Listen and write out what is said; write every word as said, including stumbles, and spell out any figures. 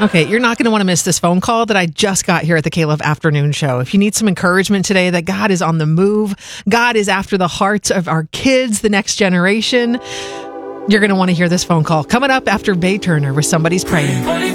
Okay, you're not going to want to miss this phone call that I just got here at the K-Love Afternoon Show. If you need some encouragement today that God is on the move, God is after the hearts of our kids, the next generation, you're going to want to hear this phone call. Coming up after Bay Turner with Somebody's Praying.